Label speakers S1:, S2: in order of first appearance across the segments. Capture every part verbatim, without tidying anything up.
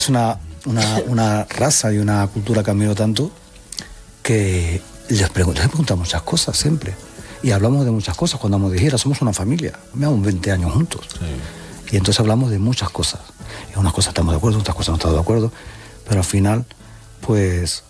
S1: Es una, una, una raza y una cultura que admiro tanto que les pregunto, les pregunto muchas cosas siempre. Y hablamos de muchas cosas cuando vamos de gira, somos una familia, llevamos veinte años juntos. Sí. Y entonces hablamos de muchas cosas. En unas cosas estamos de acuerdo, en otras cosas no estamos de acuerdo, pero al final, pues,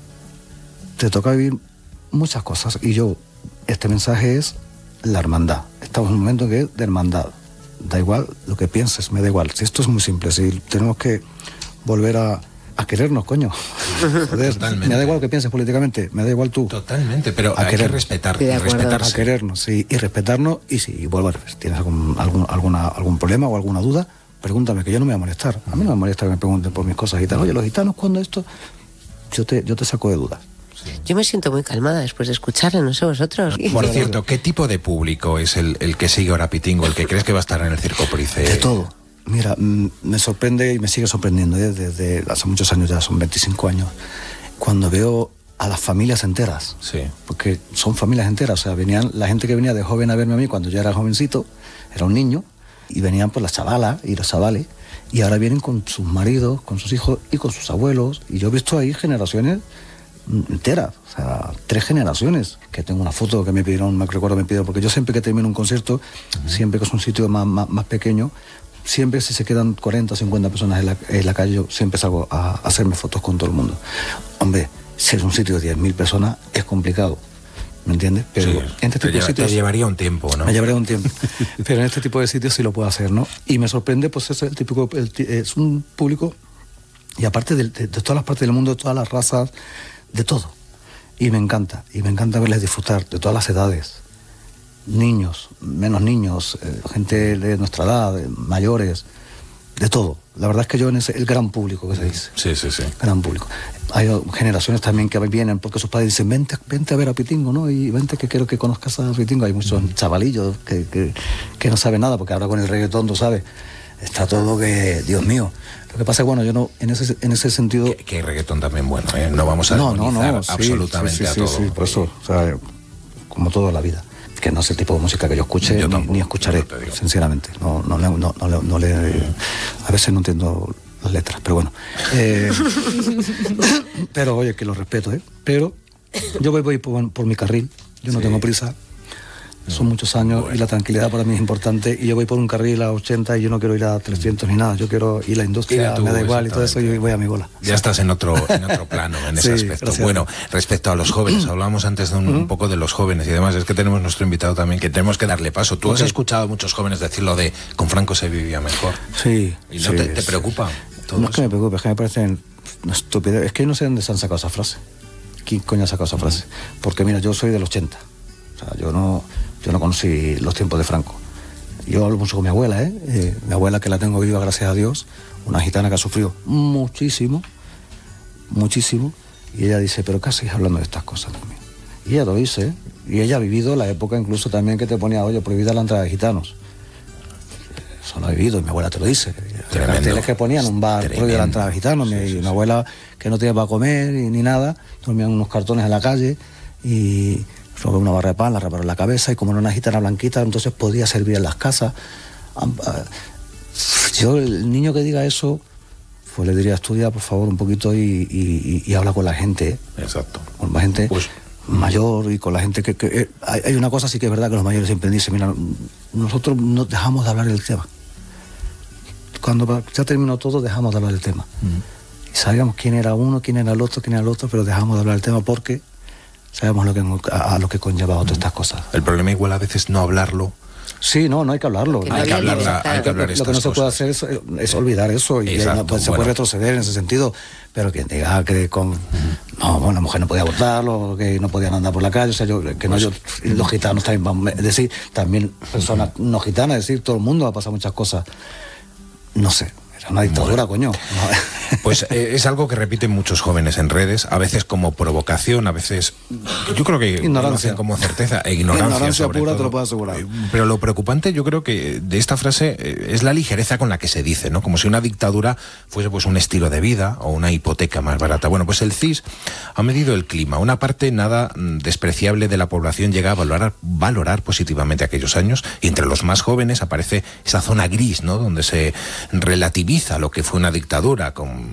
S1: te toca vivir muchas cosas. Y yo, este mensaje es la hermandad. Estamos en un momento que es de hermandad. Da igual lo que pienses, me da igual. Si esto es muy simple, si tenemos que volver a, a querernos, coño. Joder, me da igual lo que pienses políticamente, me da igual tú.
S2: Totalmente, pero a hay querer, que respetar,
S1: y respetarse. A querernos, sí, y respetarnos, y si vuelvo a ver, tienes algún, algún, alguna, algún problema o alguna duda, pregúntame, que yo no me voy a molestar. A mí no me molesta que me pregunten por mis cosas gitanas. Oye, los gitanos, ¿cuándo esto? Yo te, yo te saco de dudas.
S3: Yo me siento muy calmada después de escucharle, no sé vosotros.
S2: Por cierto, ¿qué tipo de público es el, el que sigue ahora a Pitingo, el que crees que va a estar en el Circo Price?
S1: De todo. Mira, me sorprende y me sigue sorprendiendo, ¿eh? Desde hace muchos años ya, son veinticinco años, cuando veo a las familias enteras.
S2: Sí.
S1: Porque son familias enteras, o sea, venían la gente que venía de joven a verme a mí cuando yo era jovencito, era un niño, y venían pues las chavalas y los chavales, y ahora vienen con sus maridos, con sus hijos y con sus abuelos, y yo he visto ahí generaciones enteras, o sea, tres generaciones, que tengo una foto que me pidieron, me recuerdo me pidieron, porque yo siempre que termino un concierto, uh-huh. siempre que es un sitio más, más, más pequeño, siempre si se quedan cuarenta o cincuenta personas en la, en la calle, yo siempre salgo a, a hacerme fotos con todo el mundo. Hombre, si es un sitio de diez mil personas, es complicado, ¿me entiendes? Pero
S2: sí,
S1: en este tipo
S2: te,
S1: de sitios...
S2: Te llevaría un tiempo, ¿no?
S1: Me llevaría un tiempo, pero en este tipo de sitios sí lo puedo hacer, ¿no? Y me sorprende, pues es el típico, el, es un público, y aparte de, de, de todas las partes del mundo, de todas las razas, de todo. Y me encanta, y me encanta verles disfrutar de todas las edades. Niños, menos niños, eh, gente de nuestra edad, de mayores, de todo. La verdad es que yo en ese, el gran público que se dice.
S2: Sí, sí, sí.
S1: Gran público. Hay generaciones también que vienen porque sus padres dicen, vente, vente a ver a Pitingo, ¿no? Y vente que quiero que conozcas a Pitingo. Hay muchos mm. chavalillos que, que, que no saben nada, porque ahora con el reggaetón, tú sabes, está todo que, Dios mío. Lo que pasa es que, bueno, yo no, en ese, en ese sentido...
S2: Que, que hay reggaetón también bueno, ¿eh? No vamos a
S1: no, no, no, sí,
S2: absolutamente
S1: sí, sí,
S2: a
S1: sí,
S2: todo.
S1: Sí, por eso, o sea, como toda la vida. Que no es el tipo de música que yo escuche, yo ni, tampoco, ni escucharé, no sinceramente. No, no, no, no, no, no le... A veces no entiendo las letras, pero bueno. Eh, pero, oye, que lo respeto, ¿eh? Pero yo voy, voy por, por mi carril, yo no sí. tengo prisa. Son muchos años bueno. y la tranquilidad para mí es importante, y yo voy por un carril a ochenta y yo no quiero ir a trescientos ni nada, yo quiero ir a la industria, tú, me da igual y todo eso, yo voy a mi bola.
S2: Ya estás en otro, en otro plano en ese sí, aspecto. Gracias. Bueno, respecto a los jóvenes, hablábamos antes de un, uh-huh. un poco de los jóvenes y demás, es que tenemos nuestro invitado también que tenemos que darle paso. Tú okay. has escuchado a muchos jóvenes decir lo de con Franco se vivía mejor.
S1: Sí.
S2: ¿Y no
S1: sí,
S2: te, te
S1: sí.
S2: preocupa? Todo
S1: no es
S2: eso?
S1: que me preocupe, es que me parecen estupidez. Es que no sé dónde se han sacado esa frase. ¿Quién coño ha sacado esa frase? Porque mira, yo soy del ochenta. O sea, yo no... Yo no conocí los tiempos de Franco. Yo hablo mucho con mi abuela, ¿eh? ¿eh? Mi abuela, que la tengo viva, gracias a Dios, una gitana que ha sufrido muchísimo, muchísimo, y ella dice, pero ¿qué hacéis hablando de estas cosas también? Y ella lo dice, ¿eh? Y ella ha vivido la época incluso también que te ponía, oye, prohibida la entrada de gitanos. Eso lo ha vivido, y mi abuela te lo dice. Los carteles que ponían un bar prohibida la entrada de gitanos, sí, mi, sí, mi sí. abuela que no tenía para comer ni, ni nada, dormían unos cartones en la calle, y... robé una barra de pan, la reparó en la cabeza, y como era una gitana blanquita, entonces podía servir en las casas. Yo, el niño que diga eso, pues le diría, estudia por favor un poquito y, y, y habla con la gente.
S2: Exacto.
S1: Con la gente
S2: pues,
S1: mayor y con la gente que... que eh, hay una cosa sí que es verdad que los mayores siempre dicen, mira, nosotros no dejamos de hablar del tema. Cuando ya terminó todo, dejamos de hablar del tema. Mm. Y sabíamos quién era uno, quién era el otro, quién era el otro, pero dejamos de hablar del tema porque... sabemos lo que, a, a lo que conlleva todas estas cosas.
S2: El problema igual a veces no hablarlo.
S1: Sí, no, no hay que hablarlo.
S3: Que no
S2: hay, que hablar, hay que hablar
S1: Lo, lo que no se puede hacer es, es olvidar eso, y
S2: Exacto,
S1: no, pues, se
S2: bueno.
S1: puede retroceder en ese sentido, pero quien diga que con... Uh-huh. No, bueno, la mujer no podía abortarlo, que no podían andar por la calle, o sea, yo, que no, yo, los gitanos también van, es decir, también personas uh-huh. no gitanas, es decir, todo el mundo ha pasado muchas cosas. No sé. Una dictadura, bueno. coño.
S2: Pues eh, es algo que repiten muchos jóvenes en redes, a veces como provocación, a veces yo creo que
S1: ignorancia,
S2: lo hacen como certeza, e ignorancia,
S1: ignorancia
S2: sobre
S1: pura,
S2: todo.
S1: Te lo puedo asegurar.
S2: Pero lo preocupante, yo creo que de esta frase eh, es la ligereza con la que se dice, ¿no? Como si una dictadura fuese pues un estilo de vida o una hipoteca más barata. Bueno, pues el C I S ha medido el clima. Una parte nada despreciable de la población llega a valorar, valorar positivamente aquellos años, y entre los más jóvenes aparece esa zona gris, ¿no? Donde se relativiza lo que fue una dictadura, con